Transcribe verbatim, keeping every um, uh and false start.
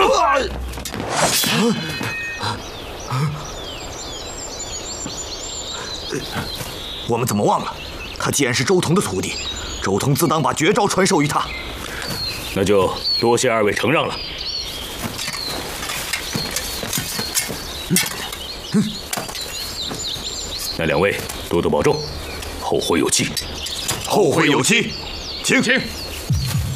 我们怎么忘了？他既然是周彤的徒弟，周彤自当把绝招传授于他。 那就多谢二位承让了。那两位多多保重，后会有期。 后会有期，请。 请。